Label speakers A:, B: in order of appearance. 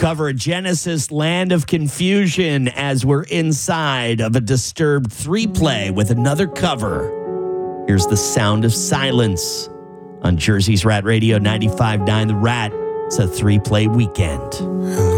A: cover of Genesis, Land of Confusion, as we're inside of a Disturbed 3-play with another cover. Here's The Sound of Silence on Jersey's Rat Radio 95.9 The Rat. It's a 3-play weekend.